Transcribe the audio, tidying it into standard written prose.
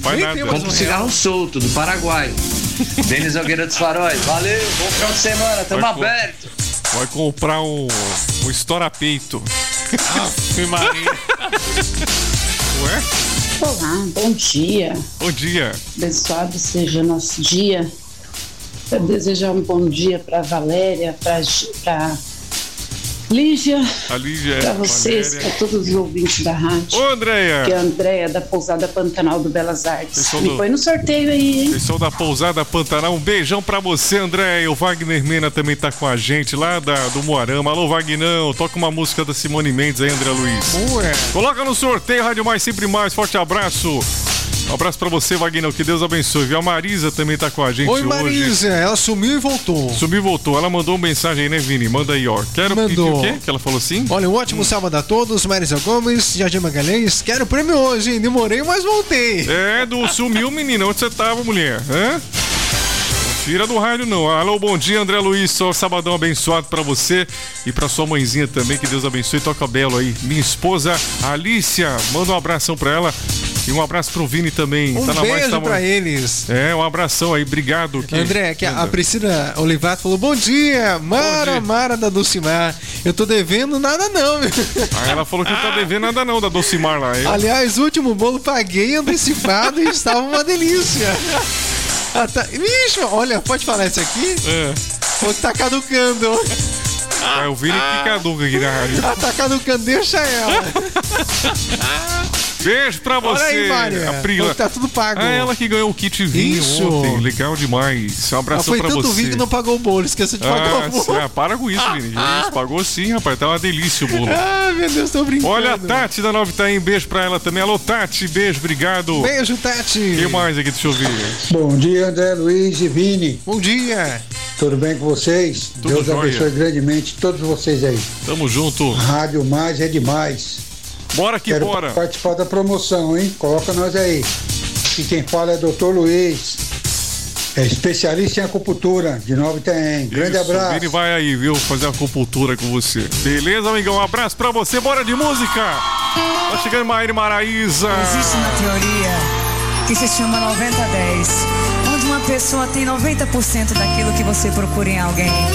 Faz nada. Compra um cigarro solto do Paraguai. Denis Nogueira dos Faróis. Valeu, bom final de semana, tamo aberto. Vai comprar um estoura-peito. Ave Maria. Ué? Olá, bom dia. Bom dia. Abençoado seja nosso dia. Quero desejar um bom dia para Valéria, para Lígia, para vocês, para todos os ouvintes da rádio. Ô, Andréia. Que é a Andréia da Pousada Pantanal do Belas Artes. Me põe no sorteio aí, hein? Pessoal da Pousada Pantanal, um beijão pra você, Andréia. O Wagner Mena também tá com a gente lá do Moarama. Alô, Vagnão, toca uma música da Simone Mendes aí, André Luiz. Ué. Coloca no sorteio, Rádio Mais, sempre mais. Forte abraço. Um abraço pra você, Vagnão, que Deus abençoe. Viu? A Marisa também tá com a gente hoje. Oi, Marisa, ela sumiu e voltou. Sumiu e voltou. Ela mandou uma mensagem aí, né, Vini? Manda aí, ó. Quero pedir o quê? Que ela falou assim? Olha, um ótimo sábado a todos. Marisa Gomes, Jardim Magalhães. Quero prêmio hoje, hein? Demorei, mas voltei. Sumiu, menina. Onde você tava, mulher? Hã? Tira do rádio não. Alô, bom dia, André Luiz. Só sabadão abençoado pra você e pra sua mãezinha também. Que Deus abençoe. Toca belo aí. Minha esposa, Alicia. Manda um abração pra ela. E um abraço pro Vini também. Um beijo pra eles. Um abração aí. Obrigado. André, que a Priscila Olivato falou, bom dia, Mara da Dulcimar. Eu tô devendo nada não, meu. Aí ela falou que não tá devendo nada não da Dulcimar lá. Hein? Aliás, o último bolo paguei antecipado e estava uma delícia. Vixe, olha, pode falar isso aqui? Ou tá caducando. É o Vini que caduca aqui na rádio. Tá caducando, deixa ela. Beijo pra você, aí, Mária. a Prila. Tá tudo pago. Ela que ganhou o kit vinho ontem. Legal demais. Um abração pra você. Foi tanto vinho que não pagou o bolo. Esqueceu de pagar o bolo. Para com isso, Vini. Pagou sim, rapaz. Tá uma delícia o bolo. Meu Deus, tô brincando. Olha a Tati da Nova Itaim. Beijo pra ela também. Alô, Tati. Beijo, obrigado. Beijo, Tati. O que mais aqui? Deixa eu ver. Bom dia, André Luiz e Vini. Bom dia. Tudo bem com vocês? Tudo Deus jóia. abençoe grandemente todos vocês aí. Tamo junto. Rádio Mais é demais. Bora que Quero bora. participar da promoção, hein? Coloca nós aí. E quem fala é Dr. Luiz. É especialista em acupuntura de Nova Itaém. Grande abraço. O Vini vai aí, viu? Fazer uma acupuntura com você. Beleza, amigão? Um abraço pra você. Bora de música. Tá chegando Maíra Maraíza. Existe uma teoria que se chama 90-10, onde uma pessoa tem 90% daquilo que você procura em alguém.